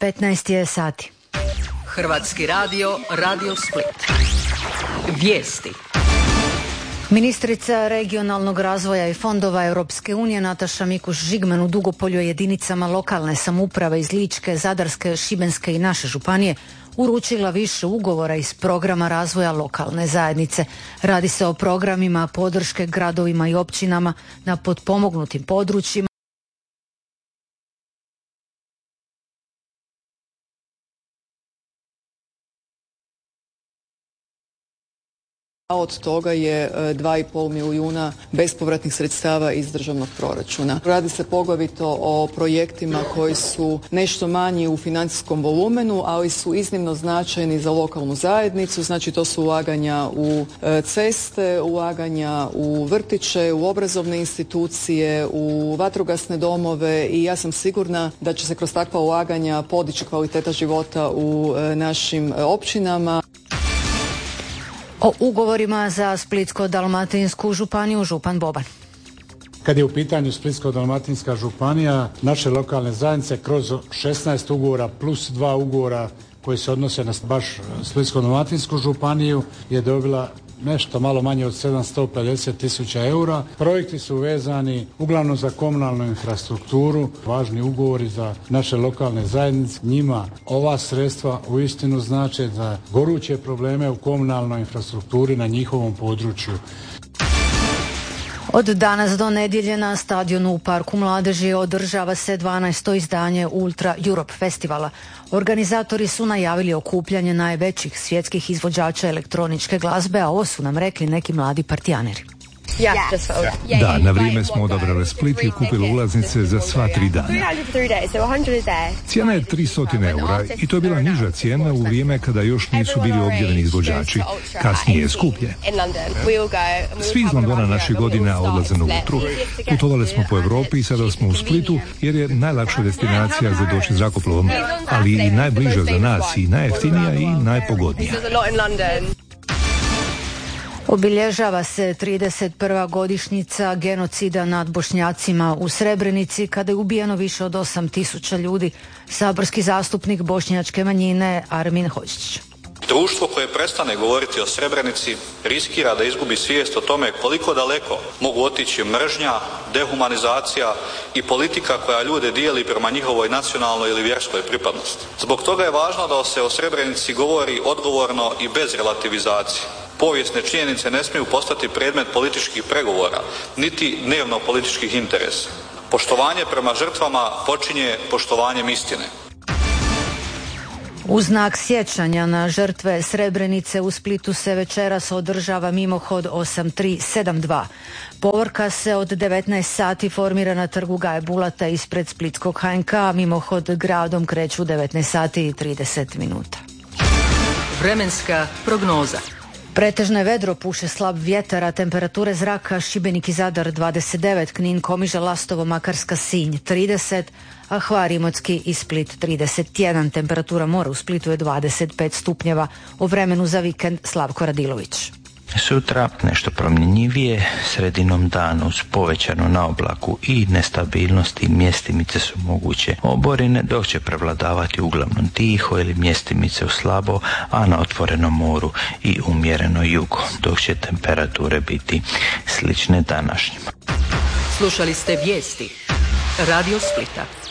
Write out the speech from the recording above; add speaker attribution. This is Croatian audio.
Speaker 1: 15 je sati.
Speaker 2: Hrvatski radio, Radio Split. Vijesti.
Speaker 1: Ministrica regionalnog razvoja i fondova Europske unije Nataša Mikuš-Žigman u Dugopolju je jedinicama lokalne samouprave iz Ličke, Zadarske, Šibenske i naše županije uručila više ugovora iz programa razvoja lokalne zajednice. Radi se o programima podrške gradovima i općinama na potpomognutim područjima.
Speaker 3: Od toga je 2,5 milijuna bespovratnih sredstava iz državnog proračuna. Radi se poglavito o projektima koji su nešto manji u financijskom volumenu, ali su iznimno značajni za lokalnu zajednicu. Znači to su ulaganja u ceste, ulaganja u vrtiće, u obrazovne institucije, u vatrogasne domove i ja sam sigurna da će se kroz takva ulaganja podići kvaliteta života u našim općinama.
Speaker 1: O ugovorima za Splitsko-dalmatinsku županiju župan Boban.
Speaker 4: Kad je u pitanju Splitsko-dalmatinska županija, naše lokalne zajednice kroz 16 ugovora plus 2 ugovora koji se odnose na baš Splitsko-dalmatinsku županiju je dobila nešto malo manje od 750.000 eura. Projekti su vezani uglavnom za komunalnu infrastrukturu, važni ugovori za naše lokalne zajednice. Njima ova sredstva uistinu znače za goruće probleme u komunalnoj infrastrukturi na njihovom području.
Speaker 1: Od danas do nedjelje na stadionu u Parku mladeži održava se 12. izdanje Ultra Europe festivala. Organizatori su najavili okupljanje najvećih svjetskih izvođača elektroničke glazbe, a ovo su nam rekli neki mladi partijaneri.
Speaker 5: Da, na vrijeme smo odabrali Split i kupili ulaznice za sva 3 dana. Cijena je 300 eura i to je bila niža cijena u vrijeme kada još nisu bili objavljeni izvođači. Kasnije je skuplje. Svi iz Londona naših godina odlaze na Ultru. Putovali smo po Europi i sada smo u Splitu jer je najlakša destinacija za doći zrakoplovom, ali i najbliža za nas i najjeftinija i najpogodnija.
Speaker 1: Obilježava se 31. godišnjica genocida nad Bošnjacima u Srebrenici kada je ubijeno više od 8.000 ljudi. Saborski zastupnik bošnjačke manjine Armin Hođić.
Speaker 6: Društvo koje prestane govoriti o Srebrenici riskira da izgubi svijest o tome koliko daleko mogu otići mržnja, dehumanizacija i politika koja ljude dijeli prema njihovoj nacionalnoj ili vjerskoj pripadnosti. Zbog toga je važno da se o Srebrenici govori odgovorno i bez relativizacije. Povijesne činjenice ne smiju postati predmet političkih pregovora, niti dnevno političkih interesa. Poštovanje prema žrtvama počinje poštovanjem istine.
Speaker 1: U znak sjećanja na žrtve Srebrenice u Splitu se večeras održava mimohod 8372. Povorka se od 19 sati formira na trgu Gaje Bulata ispred Splitskog HNK, a mimohod gradom kreću 19 sati i 30 minuta.
Speaker 2: Vremenska prognoza.
Speaker 1: Pretežno je vedro, puše slab vjetar, a temperature zraka Šibenik i Zadar 29, Knin, Komiža, Lastovo, Makarska, Sinj 30, a Hvar, Imotski i Split 31. Temperatura mora u Splitu je 25 stupnjeva. O vremenu za vikend Slavko Radilović.
Speaker 7: Sutra nešto promjenjivije, sredinom dana uz povećanu naoblaku i nestabilnosti mjestimice su moguće oborine, dok će prevladavati uglavnom tiho ili mjestimice u slabo, a na otvorenom moru i umjereno jugo, dok će temperature biti slične današnjima.
Speaker 2: Slušali ste vijesti Radio Splita.